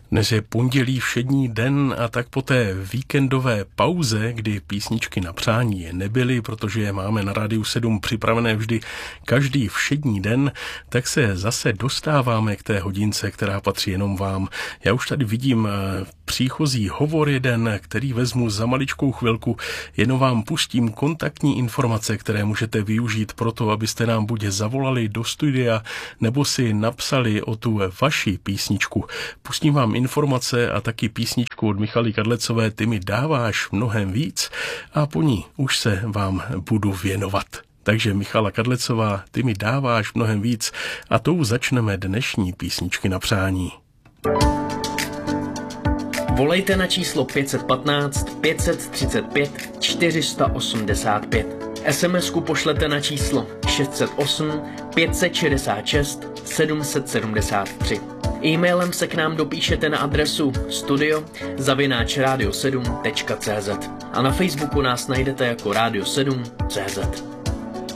Dnes je pondělí, všední den, a tak po té víkendové pauze, kdy písničky na přání nebyly, protože je máme na Rádiu 7 připravené vždy každý všední den, tak se zase dostáváme k té hodince, která patří jenom vám. Já už tady vidím příchozí hovor jeden, který vezmu za maličkou chvilku, jenom vám pustím kontaktní informace, které můžete využít pro to, abyste nám buď zavolali do studia, nebo si napsali o tu vaši písničku. Pustím vám informace a taky písničku od Michaly Kadlecové Ty mi dáváš mnohem víc a po ní už se vám budu věnovat. Takže Michala Kadlecová, Ty mi dáváš mnohem víc a tou začneme dnešní písničky na přání. Volejte na číslo 515 535 485. SMS-ku pošlete na číslo 608 566 773. E-mailem se k nám dopíšete na adresu studio@radio7.cz a na Facebooku nás najdete jako Radio7.cz.